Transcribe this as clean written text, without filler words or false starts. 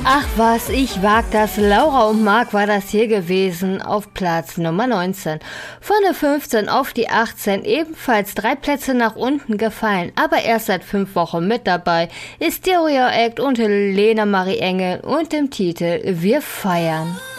Ach was, ich wag das. Laura und Marc war das hier gewesen auf Platz Nummer 19. Von der 15 auf die 18, ebenfalls 3 Plätze nach unten gefallen, aber erst seit 5 Wochen mit dabei ist Stereo Act und Lena Marie Engel und dem Titel Wir feiern.